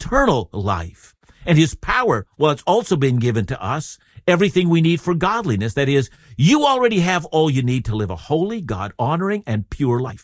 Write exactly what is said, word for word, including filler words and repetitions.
eternal life. And his power, well, it's also been given to us everything we need for godliness. That is, you already have all you need to live a holy, God-honoring, and pure life.